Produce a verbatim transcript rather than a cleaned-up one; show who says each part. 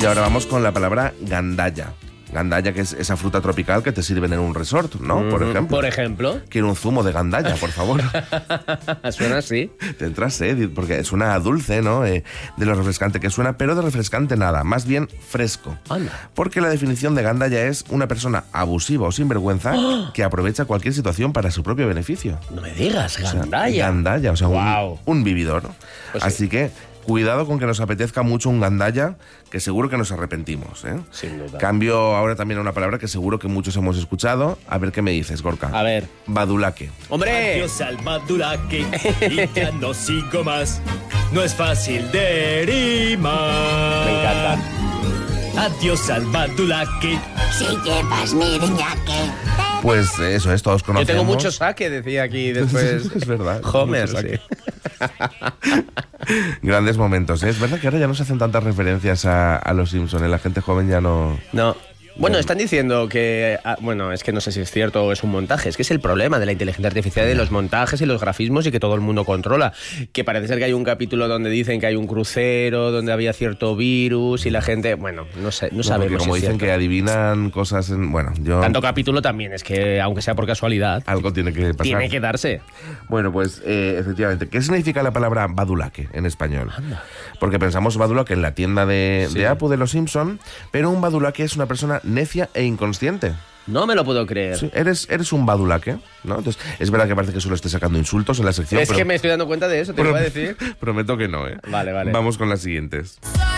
Speaker 1: Y ahora vamos con la palabra gandalla. Gandalla, que es esa fruta tropical que te sirven en un resort, ¿no? Mm, por ejemplo.
Speaker 2: Por ejemplo.
Speaker 1: Quiero un zumo de gandalla, por favor.
Speaker 2: Suena así.
Speaker 1: Te entra sed, porque suena dulce, ¿no? Eh, de lo refrescante que suena, pero de refrescante nada, más bien fresco.
Speaker 2: Anda.
Speaker 1: Porque la definición de gandalla es una persona abusiva o sinvergüenza ¡oh! que aprovecha cualquier situación para su propio beneficio.
Speaker 2: No me digas, gandalla.
Speaker 1: O sea, gandalla, o sea,
Speaker 2: wow.
Speaker 1: un, un vividor.
Speaker 2: Pues
Speaker 1: así sí. que... cuidado con que nos apetezca mucho un gandalla, que seguro que nos arrepentimos, ¿eh?
Speaker 2: Sin duda.
Speaker 1: Cambio ahora también a una palabra que seguro que muchos hemos escuchado. A ver qué me dices, Gorka.
Speaker 2: A ver.
Speaker 1: Badulaque.
Speaker 2: ¡Hombre!
Speaker 3: Adiós al badulaque, y ya no sigo más. No es fácil de rimar.
Speaker 2: Me encanta.
Speaker 3: Adiós al badulaque.
Speaker 4: Si llevas mi riñaque.
Speaker 1: Pues eso es, todos conocemos.
Speaker 2: Yo tengo mucho saque, decía aquí después.
Speaker 1: Es verdad.
Speaker 2: Homer,
Speaker 1: sí. Grandes momentos, ¿eh? Es verdad que ahora ya no se hacen tantas referencias a, a los Simpson, ¿eh? La gente joven ya no...
Speaker 2: No. Bueno, están diciendo que... Ah, bueno, es que no sé si es cierto o es un montaje. Es que es el problema de la inteligencia artificial, de los montajes y los grafismos y que todo el mundo controla. Que parece ser que hay un capítulo donde dicen que hay un crucero, donde había cierto virus y la gente... Bueno, no sé, no, no sabemos
Speaker 1: como
Speaker 2: si
Speaker 1: dicen
Speaker 2: cierto.
Speaker 1: que adivinan cosas en... Bueno, yo...
Speaker 2: Tanto capítulo también, es que aunque sea por casualidad...
Speaker 1: Algo tiene que pasar.
Speaker 2: Tiene que darse.
Speaker 1: Bueno, pues eh, efectivamente. ¿Qué significa la palabra badulaque en español?
Speaker 2: Anda.
Speaker 1: Porque pensamos badulaque en la tienda de,
Speaker 2: Sí.
Speaker 1: de Apu de los Simpson, pero un badulaque es una persona necia e inconsciente.
Speaker 2: No me lo puedo creer.
Speaker 1: Sí, eres, eres un badulaque, ¿no? Entonces, es verdad que parece que solo esté sacando insultos en la sección.
Speaker 2: Es
Speaker 1: pero
Speaker 2: que me estoy dando cuenta de eso, te lo voy a decir.
Speaker 1: Prometo que no, ¿eh?
Speaker 2: Vale, vale.
Speaker 1: Vamos con las siguientes.